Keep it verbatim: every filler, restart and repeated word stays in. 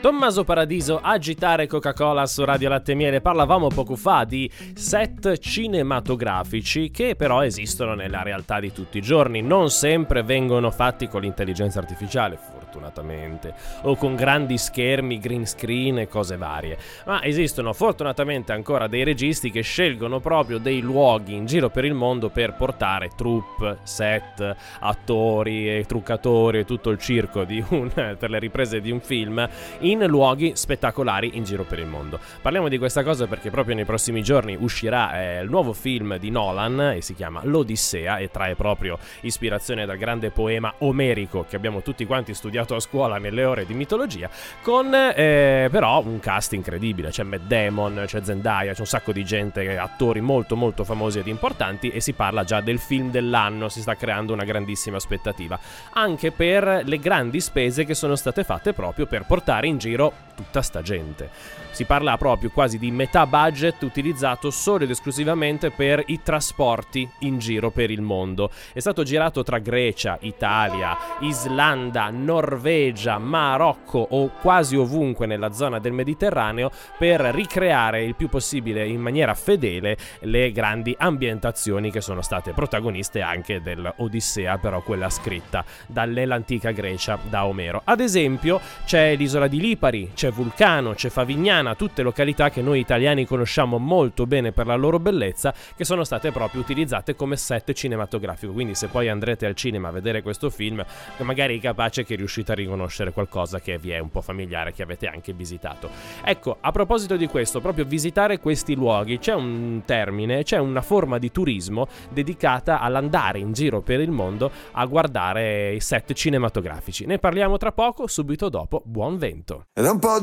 Tommaso Paradiso, Agitare Coca-Cola su Radio Latte e Miele. Parlavamo poco fa di set cinematografici che però esistono nella realtà di tutti i giorni. Non sempre vengono fatti con l'intelligenza artificiale, fortunatamente, o con grandi schermi, green screen e cose varie, ma esistono fortunatamente ancora dei registi che scelgono proprio dei luoghi in giro per il mondo per portare troupe, set, attori e truccatori e tutto il circo di un, per le riprese di un film in luoghi spettacolari in giro per il mondo. Parliamo di questa cosa perché proprio nei prossimi giorni uscirà eh, il nuovo film di Nolan e si chiama L'Odissea e trae proprio ispirazione dal grande poema omerico che abbiamo tutti quanti studiato a scuola nelle ore di mitologia, con eh, però un cast incredibile. C'è Matt Damon, c'è Zendaya, c'è un sacco di gente, attori molto molto famosi ed importanti, e si parla già del film dell'anno. Si sta creando una grandissima aspettativa anche per le grandi spese che sono state fatte proprio per portare in giro tutta sta gente. Si parla proprio quasi di metà budget utilizzato solo ed esclusivamente per i trasporti in giro per il mondo. È stato girato tra Grecia, Italia, Islanda, Norvegia, Marocco o quasi ovunque nella zona del Mediterraneo per ricreare il più possibile in maniera fedele le grandi ambientazioni che sono state protagoniste anche dell'Odissea, però quella scritta dall'antica Grecia da Omero. Ad esempio c'è l'isola di Lipari, c'è Vulcano, c'è Favignana, tutte località che noi italiani conosciamo molto bene per la loro bellezza, che sono state proprio utilizzate come set cinematografico. Quindi se poi andrete al cinema a vedere questo film, magari è capace che riuscite a riconoscere qualcosa che vi è un po' familiare, che avete anche visitato. Ecco, a proposito di questo, proprio visitare questi luoghi, c'è un termine, c'è una forma di turismo dedicata all'andare in giro per il mondo a guardare i set cinematografici. Ne parliamo tra poco, subito dopo Buon Vento. Ed è un po'